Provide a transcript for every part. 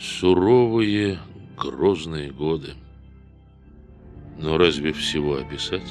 Суровые, грозные годы. Но разве всего описать?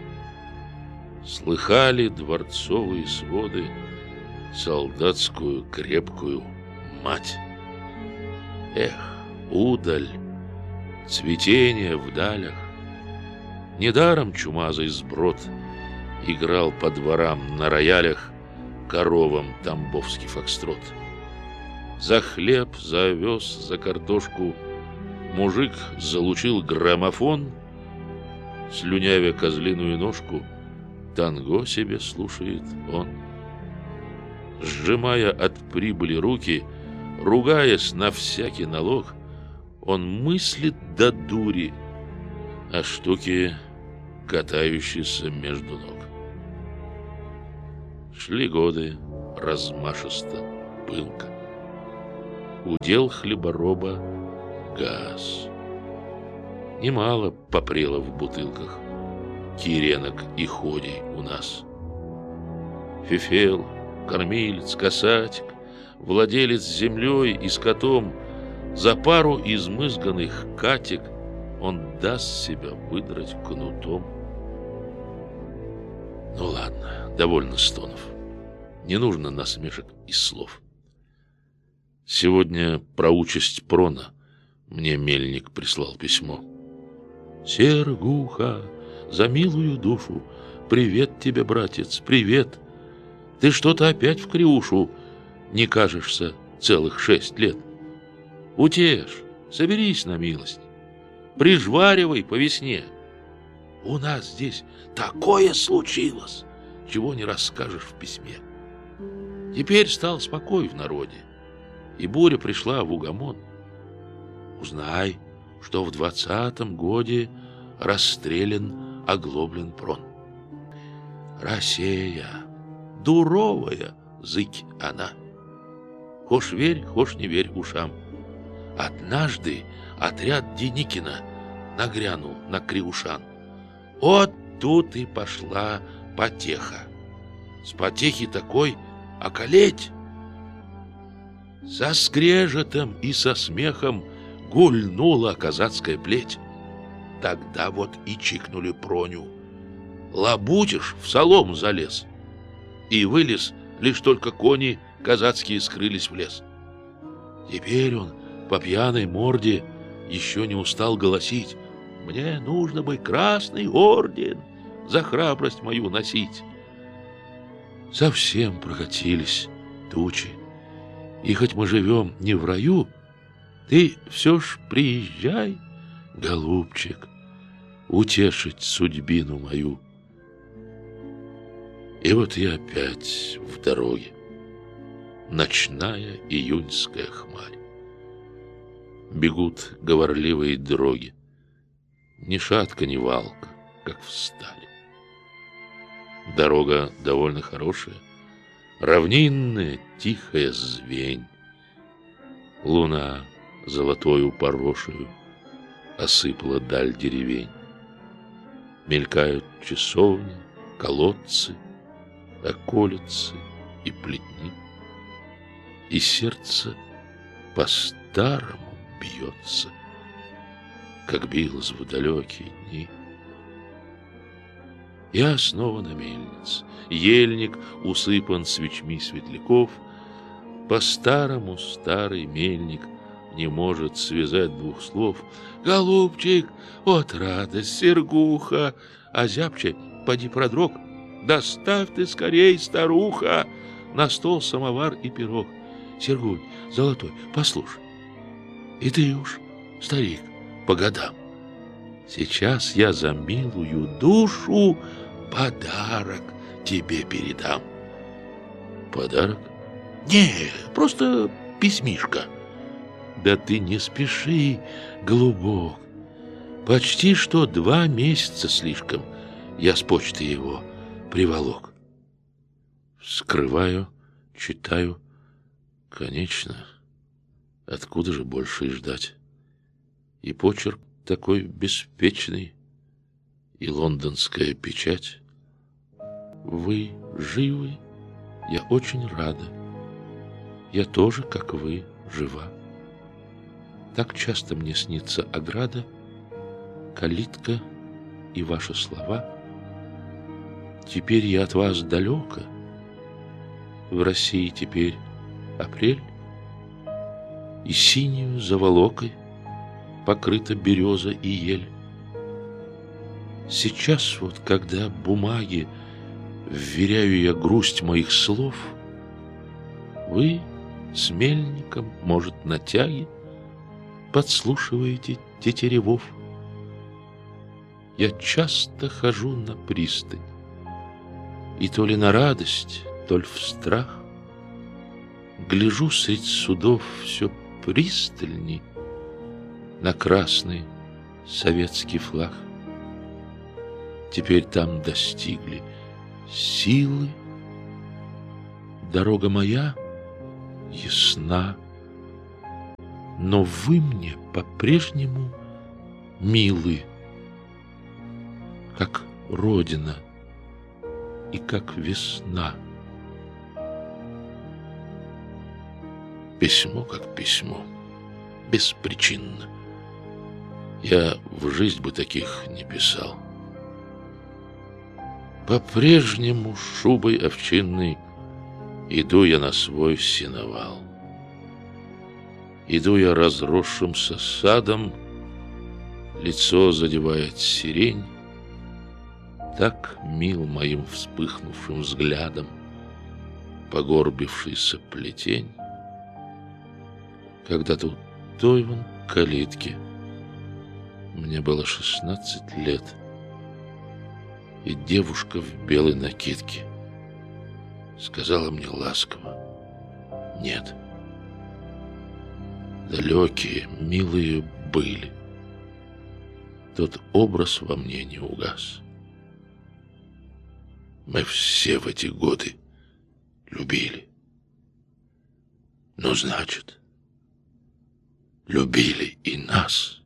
Слыхали дворцовые своды солдатскую крепкую мать? Эх, удаль, цветение в далях. Недаром чумазый сброд играл по дворам на роялях коровам тамбовский фокстрот. За хлеб, за овес, за картошку мужик залучил граммофон, слюнявя козлиную ножку, танго себе слушает он. Сжимая от прибыли руки, ругаясь на всякий налог, он мыслит до дури о штуке, катающейся между ног. Шли годы размашисто, пылко. Удел хлебороба газ. Немало попрело в бутылках киренок и ходей у нас. Фифел, кормилец, касатик, владелец землей и скотом, за пару измызганных катик он даст себя выдрать кнутом. Ну ладно, довольно стонов. Не нужно насмешек и слов. Сегодня про участь Прона мне мельник прислал письмо. Сергуха, за милую душу, привет тебе, братец, привет. Ты что-то опять в Криушу не кажешься целых 6 лет. Утешь, соберись на милость, прижваривай по весне. У нас здесь такое случилось, чего не расскажешь в письме. Теперь стал спокой в народе, и буря пришла в угомон. Узнай, что в 20-м годе расстрелян оглоблен Прон. Россия, дуровая зыкь она. Хошь верь, хошь не верь ушам. Однажды отряд Деникина нагрянул на Криушан. Вот тут и пошла потеха. С потехи такой околеть. Со скрежетом и со смехом гульнула казацкая плеть. Тогда вот и чикнули Проню. Лабутишь, в солому залез. И вылез, лишь только кони казацкие скрылись в лес. Теперь он по пьяной морде еще не устал голосить: мне нужно бы красный орден за храбрость мою носить. Совсем прокатились тучи, и хоть мы живем не в раю, ты все ж приезжай, голубчик, утешить судьбину мою. И вот я опять в дороге. Ночная июньская хмарь. Бегут говорливые дроги. Ни шатка, ни валка, как в стали. Дорога довольно хорошая, равнинная, тихая звень. Луна золотою порошею осыпала даль деревень. Мелькают часовни, колодцы, околицы и плетни. И сердце по-старому бьется, как билось в далекие дни. Я снова на мельнице. Ельник усыпан свечми светляков. По-старому старый мельник не может связать двух слов. Голубчик, вот радость, Сергуха, а зябче, поди продрог. Доставь ты скорей, старуха, на стол самовар и пирог. Сергунь, золотой, послушай, и ты уж старик по годам. Сейчас я за милую душу подарок тебе передам. Подарок? Не, просто письмишко. Да ты не спеши, голубок. Почти что 2 месяца слишком я с почты его приволок. Вскрываю, читаю. Конечно, откуда же больше и ждать? И почерк такой беспечный, и лондонская печать. Вы живы? Я очень рада. Я тоже, как вы, жива. Так часто мне снится ограда, калитка и ваши слова. Теперь я от вас далеко. В России теперь апрель, и синюю заволокой покрыта береза и ель. Сейчас вот, когда бумаге вверяю я грусть моих слов, вы с мельником, может, на тяге подслушиваете тетеревов. Я часто хожу на пристань, и то ли на радость, то ли в страх гляжу средь судов все пристальней на красный советский флаг. Теперь там достигли силы, дорога моя ясна, но вы мне по-прежнему милы, как Родина и как весна. Письмо как письмо, беспричинно. Я в жизнь бы таких не писал. По-прежнему шубой овчинной иду я на свой сеновал. Иду я разросшимся садом, лицо задевает сирень. Так мил моим вспыхнувшим взглядом погорбившийся плетень. Когда-то у той вон калитки мне было 16 лет, и девушка в белой накидке сказала мне ласково: нет. Далекие, милые были. Тот образ во мне не угас. Мы все в эти годы любили. Ну, значит, любили и нас.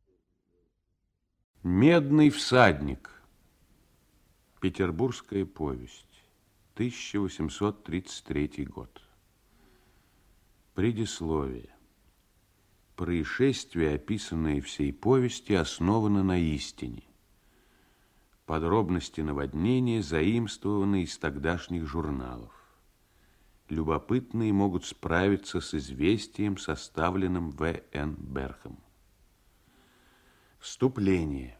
Медный всадник. Петербургская повесть. 1833 год. Предисловие. Происшествия, описанные в сей повести, основаны на истине. Подробности наводнения заимствованы из тогдашних журналов. Любопытные могут справиться с известием, составленным В.Н. Берхом. Вступление.